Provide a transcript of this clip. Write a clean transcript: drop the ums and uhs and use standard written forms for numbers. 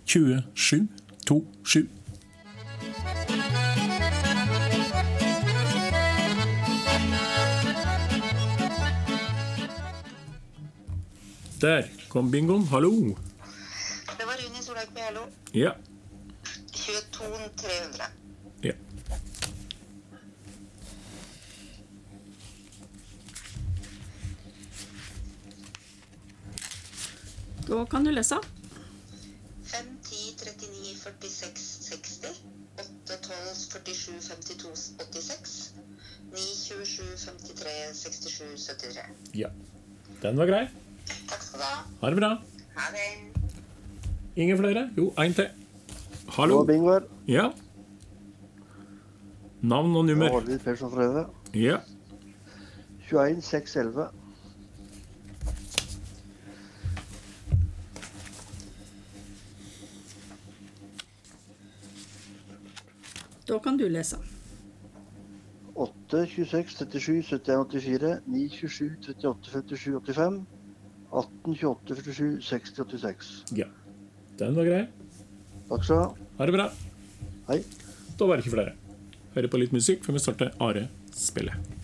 27 27. Der kom bingoen. Hallo. Det var Rune Solhaug på Hallo. Ja. 22 300. Ja. Da kan du lese. 5, 10, 39, 46, 60. 8, 12, 47, 52, 86. 9, 27, 53, 67, 73. Ja. Den var grei. Takk skal du ha. Ha det bra. Ha det. Ingen flere? Jo, en til. Hallo. Og bingo her. Ja. Navn og nummer. Hårdvid Persson Frøyde. Ja. 21 611. Da kan du lese. 8 26 37 71 84. 9 27 38 57 85. 18 28 47 60 86. Ja. Den var grei. Takk skal du ha. Ha det bra. Hei. Da var det ikke flere. Hører på litt musikk før vi starter Are spillet.